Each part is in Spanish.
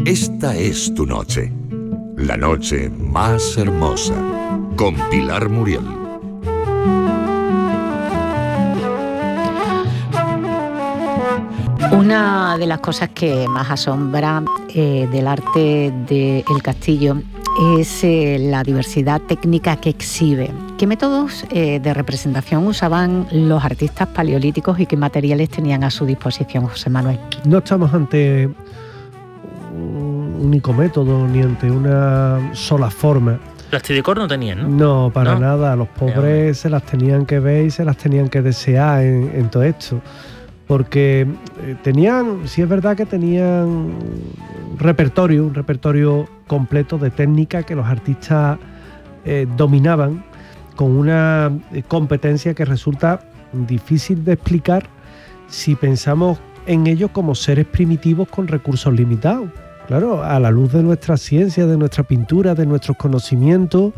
Esta es tu noche, la noche más hermosa, con Pilar Muriel. Una de las cosas que más asombra del arte de El Castillo es la diversidad técnica que exhibe. ¿Qué métodos de representación usaban los artistas paleolíticos y qué materiales tenían a su disposición, José Manuel? No estamos ante un único método ni ante una sola forma. Plastidecor no tenían, ¿no? No, para nada. Los pobres se las tenían que ver y se las tenían que desear en todo esto. Porque tenían, sí es verdad que tenían un repertorio completo de técnica que los artistas dominaban con una competencia que resulta difícil de explicar si pensamos en ellos como seres primitivos con recursos limitados. Claro, a la luz de nuestra ciencia, de nuestra pintura, de nuestros conocimientos,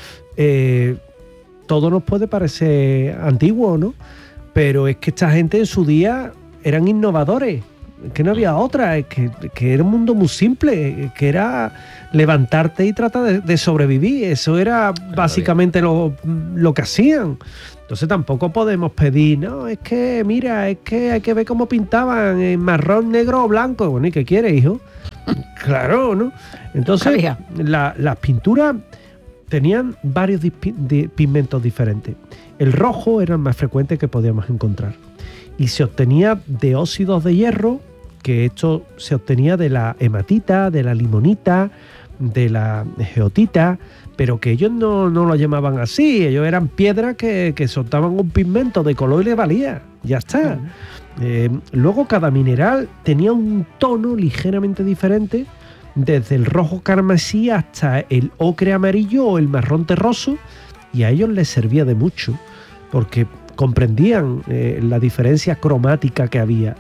todo nos puede parecer antiguo, ¿no? Pero es que esta gente en su día eran innovadores, que no había otra, que era un mundo muy simple, que era levantarte y tratar de sobrevivir. Eso era básicamente lo que hacían. Entonces tampoco podemos pedir, no, es que mira, es que hay que ver cómo pintaban en marrón, negro o blanco. Bueno, ¿y qué quieres, hijo? Claro, ¿no? Entonces las pinturas tenían varios pigmentos diferentes. El rojo era el más frecuente que podíamos encontrar y se obtenía de óxidos de hierro, que esto se obtenía de la hematita, de la limonita, de la geotita, pero que ellos no lo llamaban así. Ellos eran piedras que soltaban un pigmento de color y le valía, ya está. Luego cada mineral tenía un tono ligeramente diferente, desde el rojo carmesí hasta el ocre amarillo o el marrón terroso, y a ellos les servía de mucho porque comprendían la diferencia cromática que había.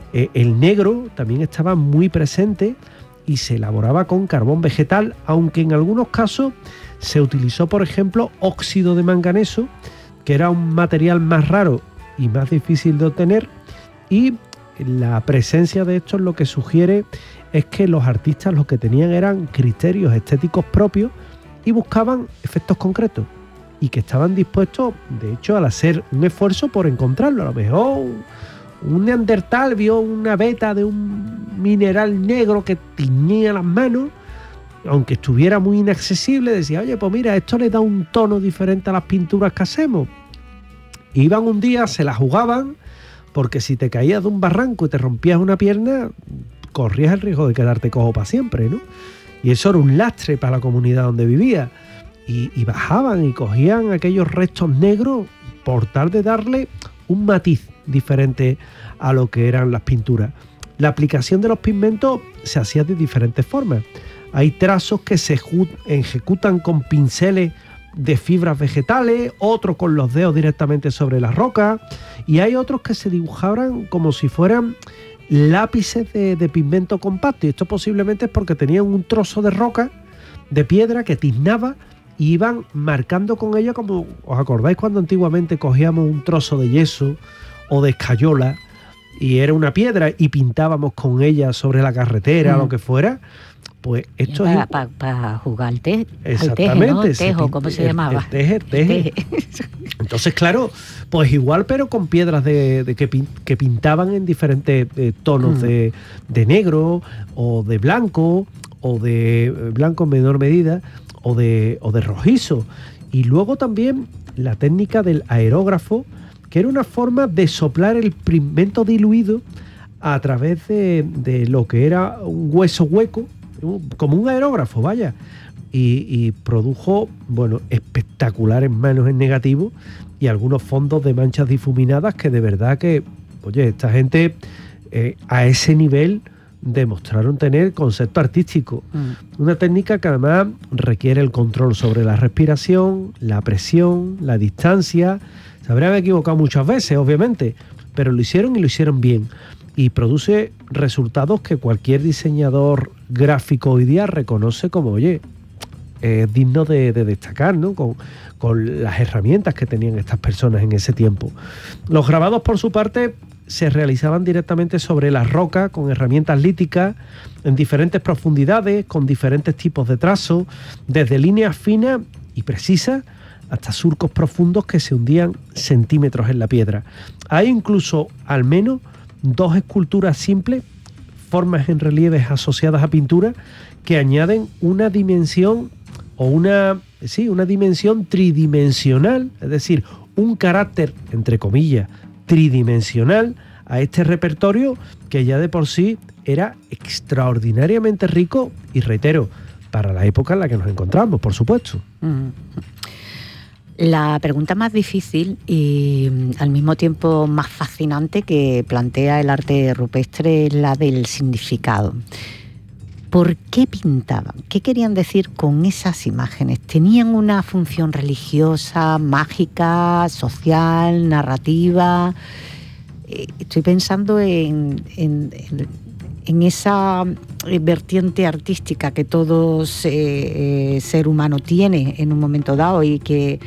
El negro también estaba muy presente y se elaboraba con carbón vegetal, aunque en algunos casos se utilizó, por ejemplo, óxido de manganeso, que era un material más raro y más difícil de obtener, y la presencia de esto lo que sugiere es que los artistas lo que tenían eran criterios estéticos propios y buscaban efectos concretos, y que estaban dispuestos, de hecho, al hacer un esfuerzo por encontrarlo. A lo mejor un neandertal vio una veta de un mineral negro que tiñía las manos, aunque estuviera muy inaccesible, decía, oye, pues mira, esto le da un tono diferente a las pinturas que hacemos. Iban un día, se la jugaban, porque si te caías de un barranco y te rompías una pierna, corrías el riesgo de quedarte cojo para siempre, ¿no? Y eso era un lastre para la comunidad donde vivía. Y bajaban y cogían aquellos restos negros por tal de darle un matiz diferente a lo que eran las pinturas. La aplicación de los pigmentos se hacía de diferentes formas. Hay trazos que se ejecutan con pinceles de fibras vegetales, otros con los dedos directamente sobre la roca, y hay otros que se dibujaban como si fueran lápices de pigmento compacto, y esto posiblemente es porque tenían un trozo de roca, de piedra que tiznaba, y iban marcando con ella, como os acordáis cuando antiguamente cogíamos un trozo de yeso o de escayola y era una piedra y pintábamos con ella sobre la carretera, lo que fuera. Pues esto es para jugar al teje. Exactamente, ¿no? El tejo, ¿cómo se llamaba? El teje. Entonces, claro, pues igual, pero con piedras que pintaban en diferentes tonos de negro o de blanco, o de blanco en menor medida, o de rojizo. Y luego también la técnica del aerógrafo, que era una forma de soplar el pigmento diluido a través de lo que era un hueso hueco, como un aerógrafo, vaya, y produjo, bueno, espectaculares manos en negativo y algunos fondos de manchas difuminadas que de verdad que, oye, esta gente a ese nivel demostraron tener concepto artístico. Una técnica que además requiere el control sobre la respiración, la presión, la distancia. Se habrían equivocado muchas veces, obviamente, pero lo hicieron y lo hicieron bien. Y produce resultados que cualquier diseñador gráfico hoy día reconoce como, oye, es digno de destacar, ¿no? Con las herramientas que tenían estas personas en ese tiempo. Los grabados, por su parte, se realizaban directamente sobre la roca con herramientas líticas en diferentes profundidades, con diferentes tipos de trazos, desde líneas finas y precisas hasta surcos profundos que se hundían centímetros en la piedra. Hay incluso al menos 2 esculturas simples, formas en relieves asociadas a pintura, que añaden una dimensión o una dimensión tridimensional, es decir, un carácter, entre comillas, tridimensional a este repertorio que ya de por sí era extraordinariamente rico y, reitero, para la época en la que nos encontramos, por supuesto. La pregunta más difícil y al mismo tiempo más fascinante que plantea el arte rupestre es la del significado. ¿Por qué pintaban? ¿Qué querían decir con esas imágenes? ¿Tenían una función religiosa, mágica, social, narrativa? Estoy pensando en esa vertiente artística que todo ser humano tiene en un momento dado y que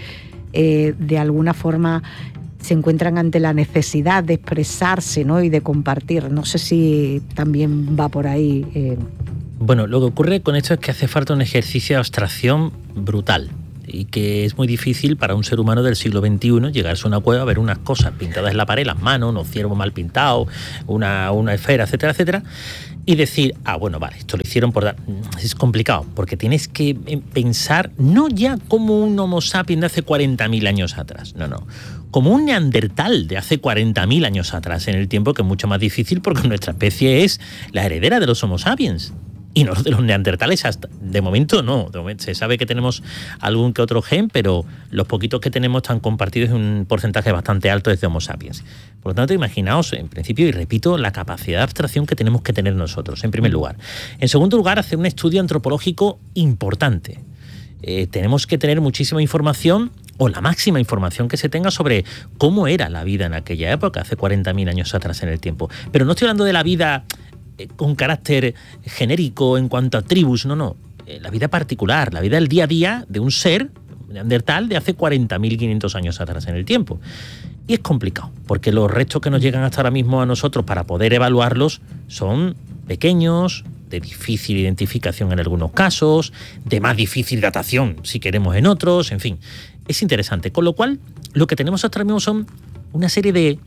de alguna forma se encuentran ante la necesidad de expresarse, ¿no? Y de compartir. No sé si también va por ahí. Bueno, lo que ocurre con esto es que hace falta un ejercicio de abstracción brutal y que es muy difícil para un ser humano del siglo XXI llegarse a una cueva, ver unas cosas pintadas en la pared, las manos, unos ciervos mal pintados, una esfera, etcétera, etcétera, y decir, bueno, vale, esto lo hicieron por dar... Es complicado, porque tienes que pensar no ya como un Homo sapiens de hace 40.000 años atrás, no, como un neandertal de hace 40.000 años atrás en el tiempo, que es mucho más difícil porque nuestra especie es la heredera de los Homo sapiens. Y no de los neandertales, hasta de momento no. De momento se sabe que tenemos algún que otro gen, pero los poquitos que tenemos están compartidos en un porcentaje bastante alto desde Homo sapiens. Por lo tanto, imaginaos, en principio, y repito, la capacidad de abstracción que tenemos que tener nosotros, en primer lugar. En segundo lugar, hacer un estudio antropológico importante. Tenemos que tener muchísima información, o la máxima información que se tenga sobre cómo era la vida en aquella época, hace 40.000 años atrás en el tiempo. Pero no estoy hablando de la vida con carácter genérico en cuanto a tribus, no. La vida particular, la vida del día a día de un ser neandertal de hace 40.500 años atrás en el tiempo. Y es complicado, porque los restos que nos llegan hasta ahora mismo a nosotros para poder evaluarlos son pequeños, de difícil identificación en algunos casos, de más difícil datación si queremos en otros, en fin. Es interesante. Con lo cual, lo que tenemos hasta ahora mismo son una serie de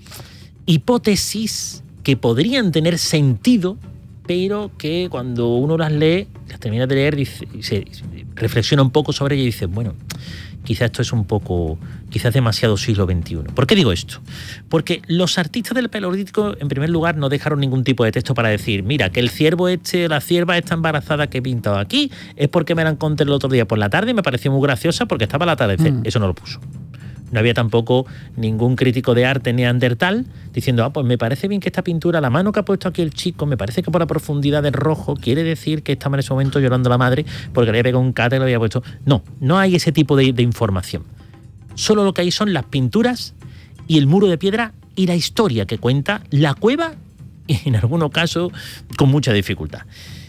hipótesis que podrían tener sentido, pero que cuando uno las lee, las termina de leer y se reflexiona un poco sobre ellas y dice, bueno, quizás esto es un poco, quizás demasiado siglo XXI. ¿Por qué digo esto? Porque los artistas del Paleolítico, en primer lugar, no dejaron ningún tipo de texto para decir, mira, que el ciervo la cierva esta embarazada que he pintado aquí es porque me la encontré el otro día por la tarde y me pareció muy graciosa porque estaba al atardecer. Eso no lo puso. No había tampoco ningún crítico de arte neandertal diciendo, pues me parece bien que esta pintura, la mano que ha puesto aquí el chico, me parece que por la profundidad del rojo quiere decir que estaba en ese momento llorando la madre porque le había pegado un cate y lo había puesto. No hay ese tipo de información. Solo lo que hay son las pinturas y el muro de piedra y la historia que cuenta la cueva, y en algunos casos con mucha dificultad.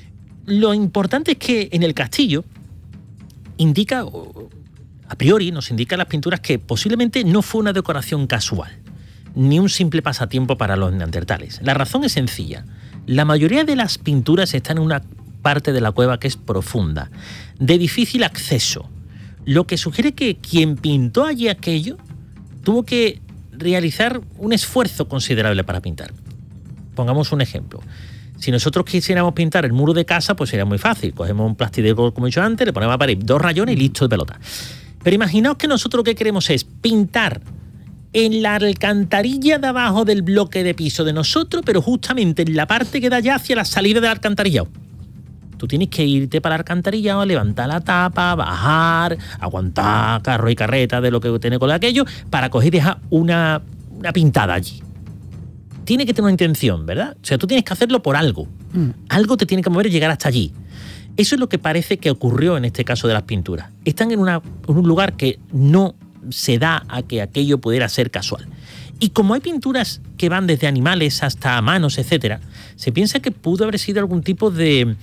Lo importante es que en el castillo indica... A priori nos indican las pinturas que posiblemente no fue una decoración casual, ni un simple pasatiempo para los neandertales. La razón es sencilla. La mayoría de las pinturas están en una parte de la cueva que es profunda, de difícil acceso, lo que sugiere que quien pintó allí aquello tuvo que realizar un esfuerzo considerable para pintar. Pongamos un ejemplo. Si nosotros quisiéramos pintar el muro de casa, pues sería muy fácil. Cogemos un plastidecor, como he dicho antes, le ponemos a pared 2 rayones y listo de pelota. Pero imaginaos que nosotros lo que queremos es pintar en la alcantarilla de abajo del bloque de piso de nosotros, pero justamente en la parte que da ya hacia la salida del alcantarillado. Tú tienes que irte para el alcantarillado, levantar la tapa, bajar, aguantar carro y carreta de lo que tiene con aquello, para coger y dejar una pintada allí. Tiene que tener una intención, ¿verdad? O sea, tú tienes que hacerlo por algo. Algo te tiene que mover y llegar hasta allí. Eso es lo que parece que ocurrió en este caso de las pinturas. Están en un lugar que no se da a que aquello pudiera ser casual. Y como hay pinturas que van desde animales hasta manos, etcétera, se piensa que pudo haber sido algún tipo de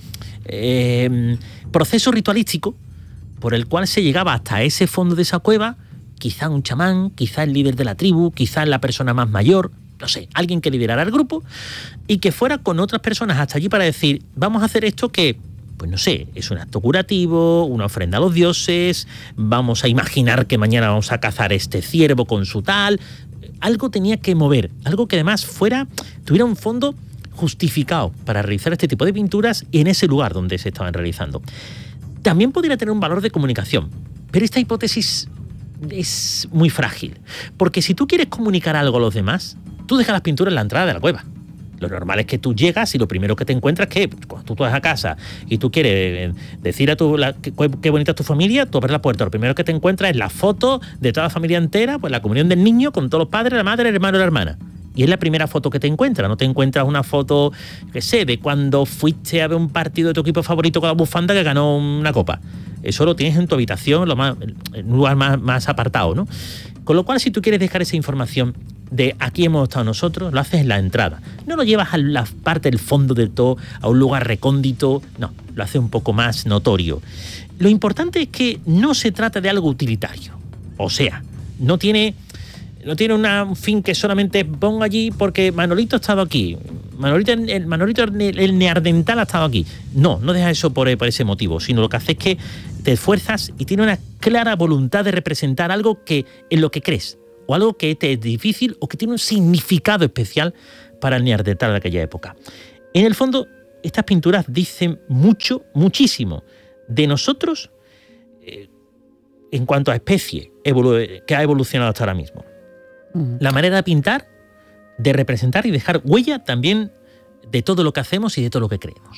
proceso ritualístico por el cual se llegaba hasta ese fondo de esa cueva, quizá un chamán, quizá el líder de la tribu, quizá la persona más mayor, no sé, alguien que liderara el grupo y que fuera con otras personas hasta allí para decir, vamos a hacer esto que, pues no sé, es un acto curativo, una ofrenda a los dioses, vamos a imaginar que mañana vamos a cazar este ciervo con su tal. Algo tenía que mover, algo que además tuviera un fondo justificado para realizar este tipo de pinturas y en ese lugar donde se estaban realizando. También podría tener un valor de comunicación, pero esta hipótesis es muy frágil, porque si tú quieres comunicar algo a los demás, tú dejas las pinturas en la entrada de la cueva. Lo normal es que tú llegas y lo primero que te encuentras es que cuando tú vas a casa y tú quieres decir a qué bonita es tu familia, tú abres la puerta, lo primero que te encuentras es la foto de toda la familia entera, pues la comunión del niño con todos los padres, la madre, el hermano y la hermana. Y es la primera foto que te encuentras, no te encuentras una foto, qué sé, de cuando fuiste a ver un partido de tu equipo favorito con la bufanda que ganó una copa. Eso lo tienes en tu habitación, en un lugar más apartado, ¿no? Con lo cual, si tú quieres dejar esa información de aquí hemos estado nosotros, lo haces en la entrada. No lo llevas a la parte del fondo del todo, a un lugar recóndito, no, lo haces un poco más notorio. Lo importante es que no se trata de algo utilitario. O sea, no tiene un fin que solamente pongo allí porque Manolito ha estado aquí. Manolito el neandertal ha estado aquí. No deja eso por ese motivo, sino lo que hace es que te esfuerzas y tienes una clara voluntad de representar algo en lo que crees, o algo que te es difícil o que tiene un significado especial para el neandertal de aquella época. En el fondo, estas pinturas dicen muchísimo de nosotros en cuanto a especie que ha evolucionado hasta ahora mismo. La manera de pintar, de representar y dejar huella también de todo lo que hacemos y de todo lo que creemos.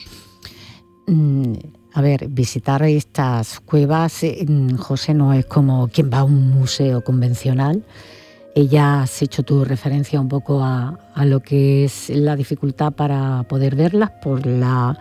A ver, visitar estas cuevas, José, no es como quien va a un museo convencional. Ya has hecho tu referencia un poco a lo que es la dificultad para poder verlas por la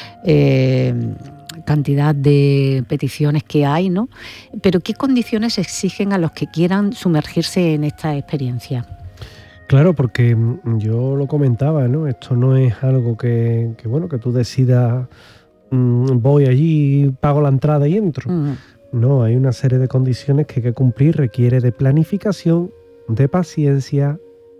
cantidad de peticiones que hay, ¿no? Pero ¿qué condiciones exigen a los que quieran sumergirse en esta experiencia? Claro, porque yo lo comentaba, ¿no? Esto no es algo que tú decidas, voy allí, pago la entrada y entro. No, hay una serie de condiciones que hay que cumplir, requiere de planificación, de paciencia.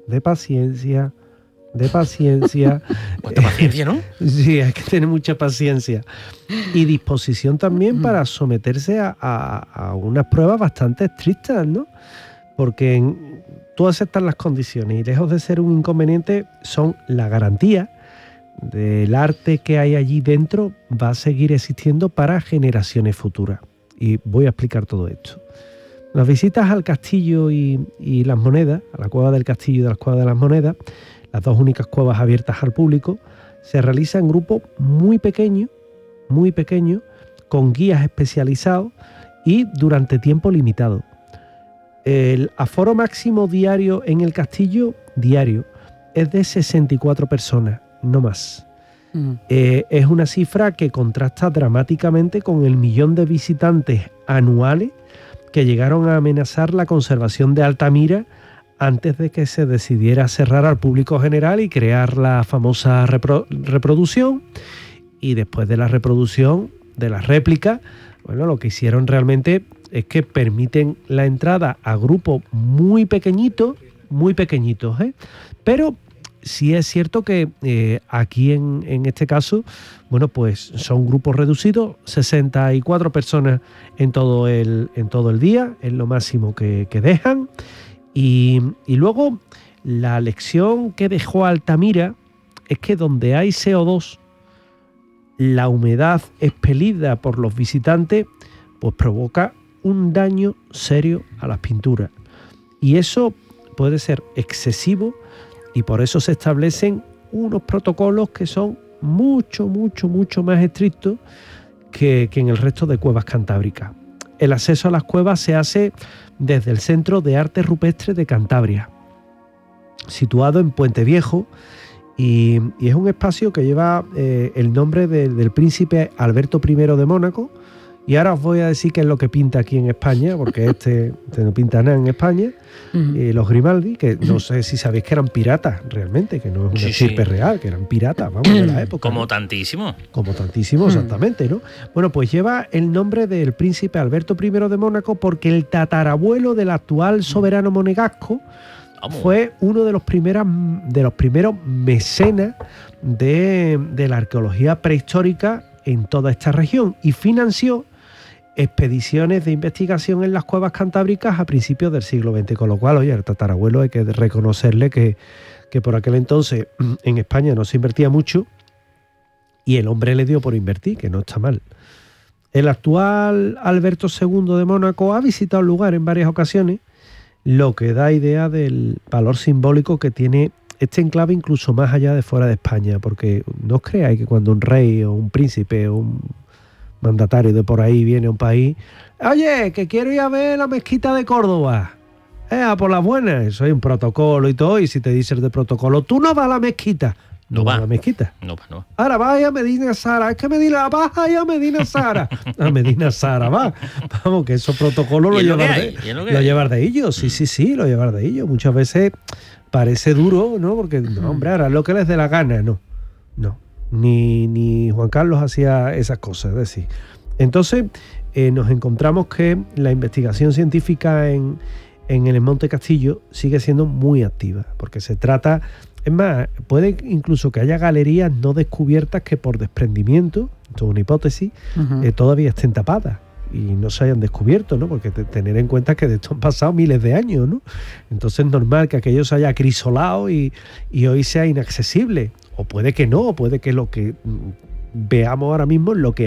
Cuánta paciencia, ¿no? Sí, hay que tener mucha paciencia. Y disposición también para someterse a unas pruebas bastante estrictas, ¿no? Porque tú aceptas las condiciones y lejos de ser un inconveniente, son la garantía del arte que hay allí dentro va a seguir existiendo para generaciones futuras. Y voy a explicar todo esto. Las visitas al castillo y las monedas, a la cueva del castillo y de la cueva de las monedas, las dos únicas cuevas abiertas al público, se realizan en grupos muy pequeños, con guías especializados y durante tiempo limitado. El aforo máximo diario en el castillo, es de 64 personas, no más. Es una cifra que contrasta dramáticamente con el 1 millón de visitantes anuales que llegaron a amenazar la conservación de Altamira antes de que se decidiera cerrar al público general y crear la famosa reproducción. Y después de la reproducción, de la réplica, lo que hicieron realmente es que permiten la entrada a grupos muy pequeñitos, pero sí es cierto que aquí en este caso, pues son grupos reducidos, 64 personas en todo el día, es lo máximo que dejan. Y luego la lección que dejó Altamira es que donde hay CO2, la humedad expelida por los visitantes pues provoca un daño serio a las pinturas. Y eso puede ser excesivo y por eso se establecen unos protocolos que son mucho más estrictos que en el resto de cuevas cantábricas. El acceso a las cuevas se hace desde el Centro de Arte Rupestre de Cantabria, situado en Puente Viejo, y es un espacio que lleva el nombre del príncipe Alberto I de Mónaco. Y ahora os voy a decir qué es lo que pinta aquí en España, porque este no pinta nada en España. Los Grimaldi, que no sé si sabéis que eran piratas realmente, que no es una estirpe real, que eran piratas, de la época. Como tantísimo. Como tantísimo, exactamente, ¿no? Bueno, pues lleva el nombre del príncipe Alberto I de Mónaco porque el tatarabuelo del actual soberano monegasco fue uno de los primeros mecenas de la arqueología prehistórica en toda esta región y financió expediciones de investigación en las cuevas cantábricas a principios del siglo XX, con lo cual, oye, el tatarabuelo hay que reconocerle que por aquel entonces en España no se invertía mucho y el hombre le dio por invertir, que no está mal. El actual Alberto II de Mónaco ha visitado el lugar en varias ocasiones, lo que da idea del valor simbólico que tiene este enclave incluso más allá de fuera de España, porque no os creáis que cuando un rey o un príncipe o un mandatario de por ahí viene a un país, oye, que quiero ir a ver la mezquita de Córdoba, por las buenas, eso hay un protocolo y todo, y si te dices de protocolo, tú no vas a la mezquita. No va a la mezquita. No. Ahora vaya a Medina Sara. Es que Medina vas a Medina Sara. A Medina Sara va. Vamos, que esos protocolos lo llevar de ellos. Sí, lo llevar de ellos. Muchas veces parece duro, ¿no? Porque, no, hombre, ahora lo que les dé la gana, no. Ni Juan Carlos hacía esas cosas, es decir. Entonces, nos encontramos que la investigación científica en el Monte Castillo sigue siendo muy activa, porque se trata, es más, puede incluso que haya galerías no descubiertas que por desprendimiento, esto es una hipótesis, todavía estén tapadas y no se hayan descubierto, ¿no? Porque tener en cuenta que de esto han pasado miles de años, ¿no? Entonces es normal que aquello se haya acrisolado y hoy sea inaccesible, o puede que no, o puede que lo que veamos ahora mismo es lo que